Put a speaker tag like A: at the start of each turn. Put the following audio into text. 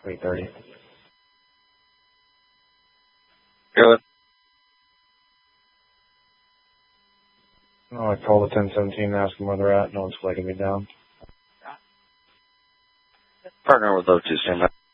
A: 8:30.
B: Good.
A: No, I called the 1017 and asked them where they're at. No one's flagging me down.
B: Partner with O2, stand by.